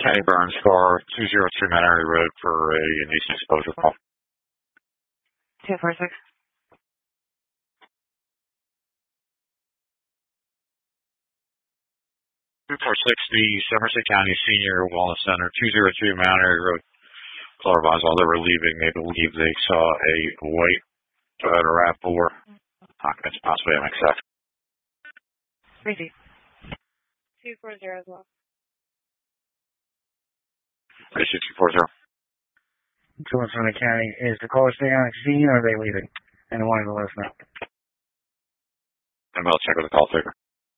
Kenny Burns car, 203 Mannery Road for a indecent exposure call. 246. 246, the Somerset County Senior Wellness Center, 203 Mannery Road. Caller advised while they were leaving, they believe they saw a white Toyota RAV4. Occupants possibly MXX. 3 240 as well. 240. From the county, is the caller staying on the scene or are they leaving? And they wanted to let us know. And we'll check with the call taker.